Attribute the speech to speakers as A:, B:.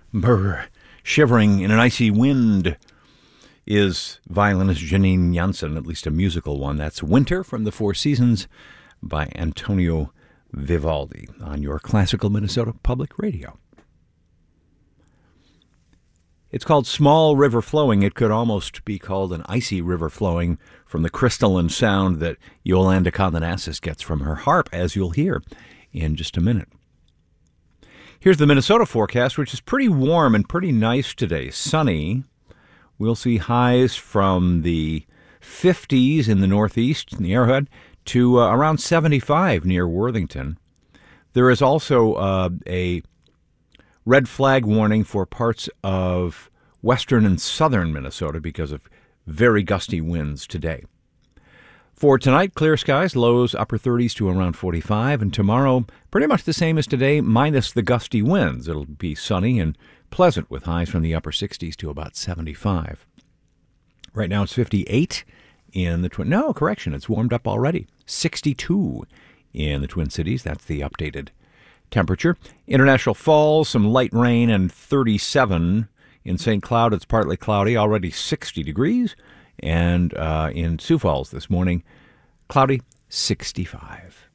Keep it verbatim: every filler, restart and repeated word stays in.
A: Brr, shivering in an icy wind is violinist Janine Jansen, at least a musical one. That's Winter from the Four Seasons by Antonio Vivaldi on your Classical Minnesota Public Radio. It's called Small River Flowing. It could almost be called an icy river flowing from the crystalline sound that Yolanda Condenassis gets from her harp, as you'll hear in just a minute. Here's the Minnesota forecast, which is pretty warm and pretty nice today. Sunny. We'll see highs from the fifties in the northeast, in the Arrowhead, to uh, around seventy-five near Worthington. There is also uh, a red flag warning for parts of western and southern Minnesota because of very gusty winds today. For tonight, clear skies, lows upper thirties to around forty-five, and tomorrow, pretty much the same as today, minus the gusty winds. It'll be sunny and pleasant with highs from the upper sixties to about seventy-five. Right now it's fifty-eight in the Twin... No, correction, it's warmed up already. sixty-two in the Twin Cities. That's the updated temperature. International Falls, some light rain, and thirty-seven. In Saint Cloud, it's partly cloudy, already sixty degrees. And uh, in Sioux Falls this morning, cloudy, sixty-five.